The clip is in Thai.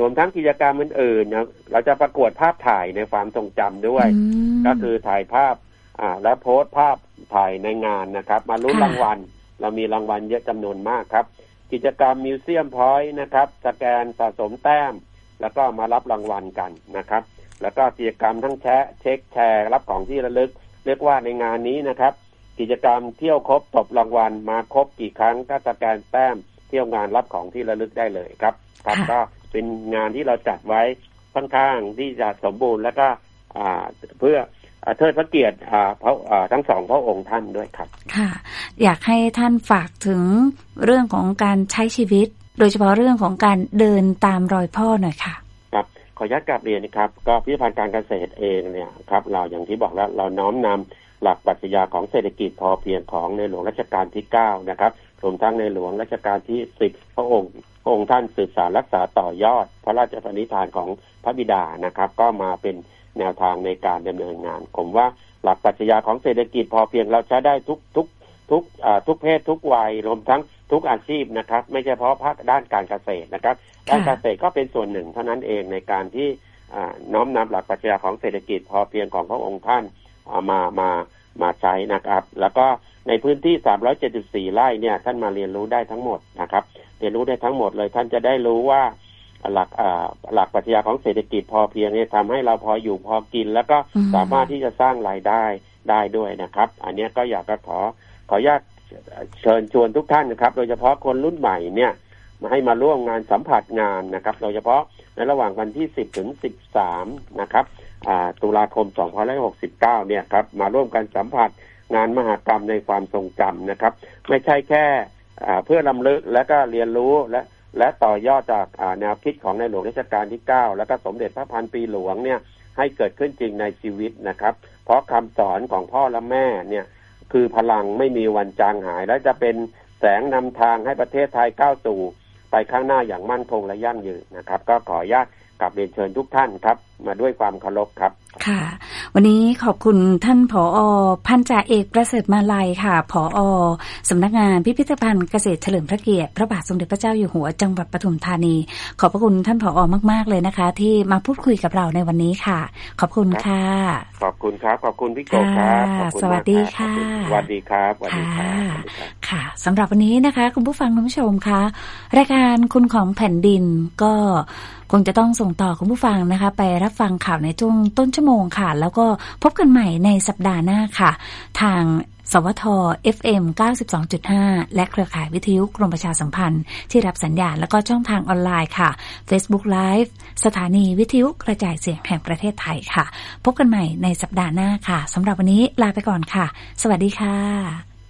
รวมทั้งกิจกรรมอื่นๆนะเราจะประกวดภาพถ่ายในความทรงจำด้วยก็คือถ่ายภาพและโพสต์ภาพถ่ายในงานนะครับมาลุ้นรางวัลเรามีรางวัลเยอะจำนวนมากครับกิจกรรมมิวเซียมพอยต์นะครับสแกนสะสมแต้มแล้วก็มารับรางวัลกันนะครับแล้วก็กิจกรรมทั้งเช็คแชร์รับของที่ระลึกเรียกว่าในงานนี้นะครับกิจกรรมเที่ยวครบตบรางวัลมาครบกี่ครั้งก็สแกนแต้มเที่ยวงานรับของที่ระลึกได้เลยครับครับก็เป็นงานที่เราจัดไว้ค่อนข้างที่จะสมบูรณ์แล้วก็เพื่อเทิดพระเกียรติทั้งสองพระองค์ท่านด้วยครับค่ะอยากให้ท่านฝากถึงเรื่องของการใช้ชีวิตโดยเฉพาะเรื่องของการเดินตามรอยพ่อหน่อยค่ะครับขออนุญาตกราบเรียนนะครับก็พิพิธภัณฑ์การเกษตรเองเนี่ยครับเราอย่างที่บอกแล้วเราน้อมนำหลักปรัชญาของเศรษฐกิจพอเพียงของในหลวงรัชกาลที่9นะครับรวมทั้งในหลวงรัชกาลที่10พระองค์ท่านสืบสานรักษาต่อยอดพระราชปณิธานของพระบิดานะครับก็มาเป็นแนวทางในการดำเนินงานผมว่าหลักปรัชญาของเศรษฐกิจพอเพียงเราใช้ได้ทุกเพศทุกวัยรวมทั้งทุกอาชีพนะครับไม่เฉพาะภาคด้านการเกษตรนะครับด้านเกษตรก็เป็นส่วนหนึ่งเท่านั้นเองในการที่น้อมนำหลักปรัชญาของเศรษฐกิจพอเพียงของพระองค์ท่านมาใช้นะครับแล้วก็ในพื้นที่374ไร่เนี่ยท่านมาเรียนรู้ได้ทั้งหมดนะครับเรียนรู้ได้ทั้งหมดเลยท่านจะได้รู้ว่าหลักปรัชญาของเศรษฐกิจพอเพียงเนี่ยทำให้เราพออยู่พอกินแล้วก็สามารถที่จะสร้างรายได้ด้วยนะครับอันนี้ก็อยากจะขออนุญาตเชิญชวนทุกท่านนะครับโดยเฉพาะคนรุ่นใหม่เนี่ยมาให้มาร่วมงานสัมผัสงานนะครับโดยเฉพาะในระหว่างวันที่10ถึง13นะครับตุลาคม2569เนี่ยครับมาร่วมกันสัมผัสงานมหกรรมในความทรงจำนะครับไม่ใช่แค่เพื่อรำลึกและก็เรียนรู้และต่อยอดจากแนวคิดของในหลวงรัชกาลที่9แล้วก็สมเด็จพระพันปีหลวงเนี่ยให้เกิดขึ้นจริงในชีวิตนะครับเพราะคำสอนของพ่อและแม่เนี่ยคือพลังไม่มีวันจางหายและจะเป็นแสงนำทางให้ประเทศไทยก้าวสู่ไปข้างหน้าอย่างมั่นคงและยั่งยืนนะครับก็ขออนุญาตกราบเรียนเชิญทุกท่านครับมาด้วยความเคารพครับค่ะวันนี้ขอบคุณท่านผอ.พันจ่าเอกประเสริฐมาลัยค่ะผอ.สำนักงานพิพิธภัณฑ์เกษตรเฉลิมพระเกียรติพระบาทสมเด็จพระเจ้าอยู่หัวจังหวัดปทุมธานีขอบพระคุณท่านผอ.มากๆเลยนะคะที่มาพูดคุยกับเราในวันนี้ค่ะขอบคุณค่ะขอบคุณครับขอบคุณพี่โกครับสวัสดีค่ะสวัสดีครับสวัสดีครับค่ะสำหรับวันนี้นะคะคุณผู้ฟังคุณผู้ชมคะรายการคุณของแผ่นดินก็คงจะต้องส่งต่อคุณผู้ฟังนะคะไปรับฟังข่าวในช่วงต้นชั่วโมงค่ะแล้วก็พบกันใหม่ในสัปดาห์หน้าค่ะทางสวท FM 92.5 และเครือข่ายวิทยุกรมประชาสัมพันธ์ที่รับสัญญาณแล้วก็ช่องทางออนไลน์ค่ะ Facebook Live สถานีวิทยุกระจายเสียงแห่งประเทศไทยค่ะพบกันใหม่ในสัปดาห์หน้าค่ะสำหรับวันนี้ลาไปก่อนค่ะสวัสดีค่ะ